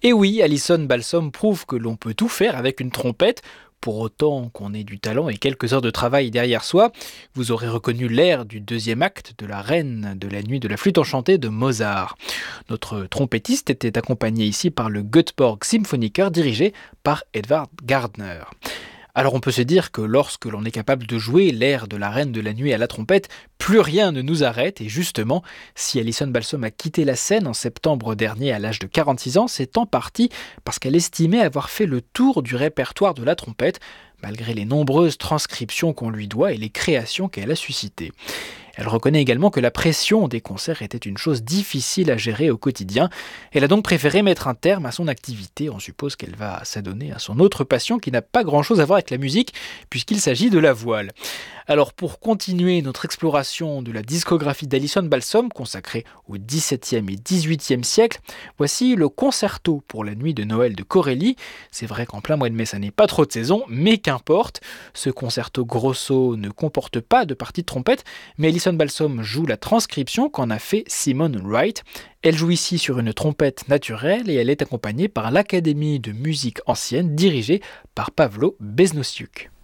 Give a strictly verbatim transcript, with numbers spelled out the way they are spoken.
Et oui, Alison Balsom prouve que l'on peut tout faire avec une trompette, pour autant qu'on ait du talent et quelques heures de travail derrière soi. Vous aurez reconnu l'air du deuxième acte de La Reine de la Nuit de la Flûte Enchantée de Mozart. Notre trompettiste était accompagné ici par le Göteborg Symphoniker dirigé par Edvard Gardner. Alors on peut se dire que lorsque l'on est capable de jouer l'air de La Reine de la Nuit à la trompette, plus rien ne nous arrête. Et justement, si Alison Balsom a quitté la scène en septembre dernier à l'âge de quarante-six ans, c'est en partie parce qu'elle estimait avoir fait le tour du répertoire de la trompette, malgré les nombreuses transcriptions qu'on lui doit et les créations qu'elle a suscitées. Elle reconnaît également que la pression des concerts était une chose difficile à gérer au quotidien. Elle a donc préféré mettre un terme à son activité. On suppose qu'elle va s'adonner à son autre passion qui n'a pas grand-chose à voir avec la musique, puisqu'il s'agit de la voile. Alors pour continuer notre exploration de la discographie d'Alison Balsom, consacrée au dix-septième et dix-huitième siècle, voici le concerto pour la nuit de Noël de Corelli. C'est vrai qu'en plein mois de mai, ça n'est pas trop de saison, mais qu'importe. Ce concerto grosso ne comporte pas de partie de trompette, mais Alison Balsom joue la transcription qu'en a fait Simone Wright. Elle joue ici sur une trompette naturelle et elle est accompagnée par l'Académie de musique ancienne dirigée par Pavlo Besnosiuk.